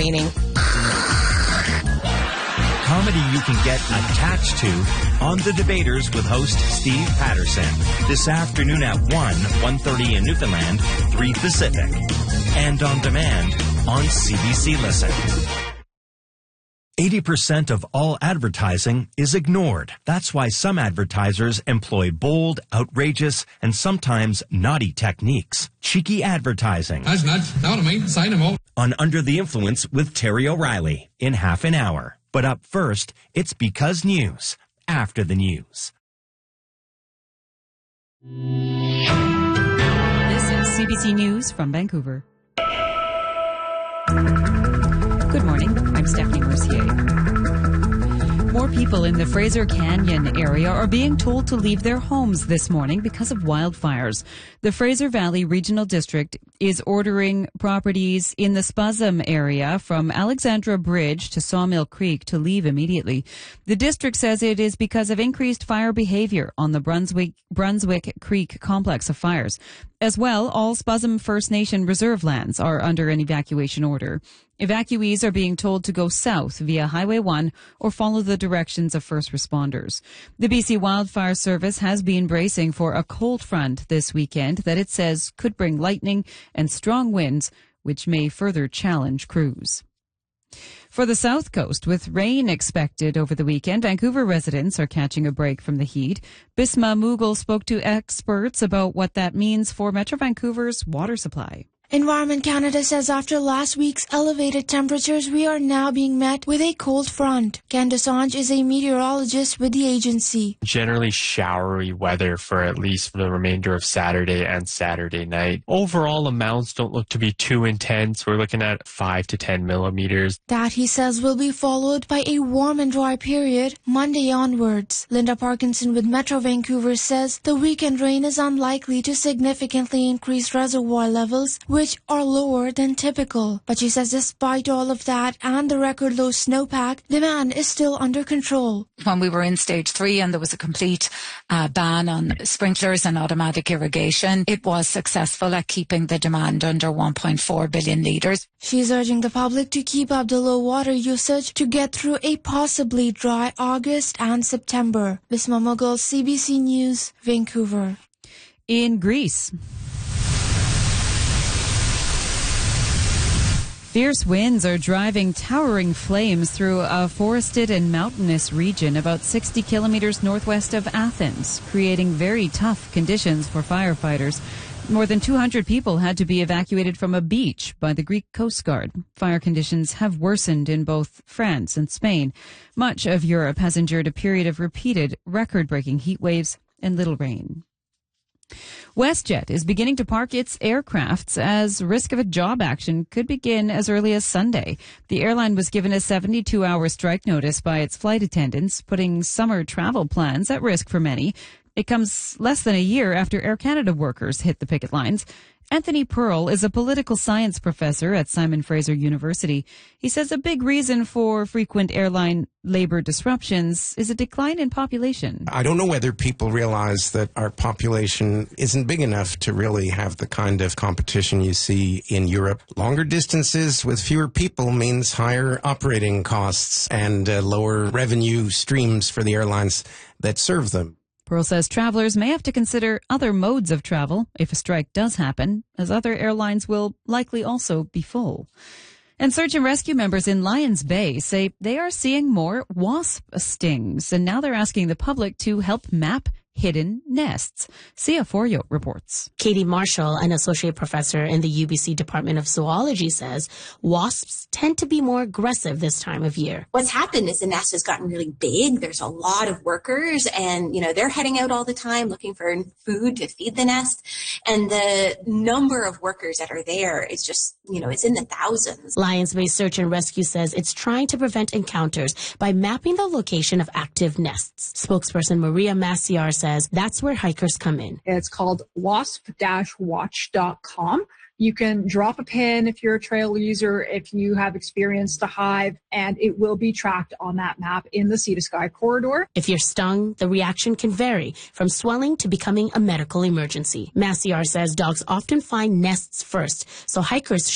meaning. Comedy you can get attached to on The Debaters with host Steve Patterson. This afternoon at 1:30 in Newfoundland, 3 Pacific. And on demand on CBC Listen. 80% of all advertising is ignored. That's why some advertisers employ bold, outrageous, and sometimes naughty techniques. Cheeky advertising. Nudge, nudge. Know what I mean? Sign them up. On Under the Influence with Terry O'Reilly in half an hour. But up first, it's Because News. After the news. This is CBC News from Vancouver. Good morning. I'm Stephanie Mercier. More people in the Fraser Canyon area are being told to leave their homes this morning because of wildfires. The Fraser Valley Regional District is ordering properties in the Spuzham area from Alexandra Bridge to Sawmill Creek to leave immediately. The district says it is because of increased fire behavior on the Brunswick Creek complex of fires. As well, all Spuzham First Nation reserve lands are under an evacuation order. Evacuees are being told to go south via Highway 1 or follow the directions of first responders. The BC Wildfire Service has been bracing for a cold front this weekend that it says could bring lightning and strong winds, which may further challenge crews. For the South Coast, with rain expected over the weekend, Vancouver residents are catching a break from the heat. Bisma Mughal spoke to experts about what that means for Metro Vancouver's water supply. Environment Canada says after last week's elevated temperatures, we are now being met with a cold front. Ken Desange is a meteorologist with the agency. Generally showery weather for at least the remainder of Saturday and Saturday night. Overall amounts don't look to be too intense. We're looking at 5 to 10 millimeters. That, he says, will be followed by a warm and dry period Monday onwards. Linda Parkinson with Metro Vancouver says the weekend rain is unlikely to significantly increase reservoir levels, which are lower than typical. But she says despite all of that and the record low snowpack, demand is still under control. When we were in stage 3 and there was a complete ban on sprinklers and automatic irrigation, it was successful at keeping the demand under 1.4 billion litres. She's urging the public to keep up the low water usage to get through a possibly dry August and September. Bisma Mughal, CBC News, Vancouver. In Greece, fierce winds are driving towering flames through a forested and mountainous region about 60 kilometers northwest of Athens, creating very tough conditions for firefighters. More than 200 people had to be evacuated from a beach by the Greek Coast Guard. Fire conditions have worsened in both France and Spain. Much of Europe has endured a period of repeated record-breaking heat waves and little rain. WestJet is beginning to park its aircrafts as risk of a job action could begin as early as Sunday. The airline was given a 72-hour strike notice by its flight attendants, putting summer travel plans at risk for many. It comes less than a year after Air Canada workers hit the picket lines. Anthony Pearl is a political science professor at Simon Fraser University. He says a big reason for frequent airline labor disruptions is a decline in population. I don't know whether people realize that our population isn't big enough to really have the kind of competition you see in Europe. Longer distances with fewer people means higher operating costs and lower revenue streams for the airlines that serve them. Pearl says travelers may have to consider other modes of travel if a strike does happen, as other airlines will likely also be full. And search and rescue members in Lions Bay say they are seeing more wasp stings, and now they're asking the public to help map hidden nests. Sia Forio reports. Katie Marshall, an associate professor in the UBC Department of Zoology, says wasps tend to be more aggressive this time of year. What's happened is the nest has gotten really big. There's a lot of workers and, they're heading out all the time looking for food to feed the nest. And the number of workers that are there is just, it's in the thousands. Lions Bay Search and Rescue says it's trying to prevent encounters by mapping the location of active nests. Spokesperson Maria Maciar says that's where hikers come in. It's called wasp-watch.com. You can drop a pin if you're a trail user, if you have experienced a hive, and it will be tracked on that map in the Sea to Sky corridor. If you're stung, the reaction can vary from swelling to becoming a medical emergency. Maciar says dogs often find nests first, so hikers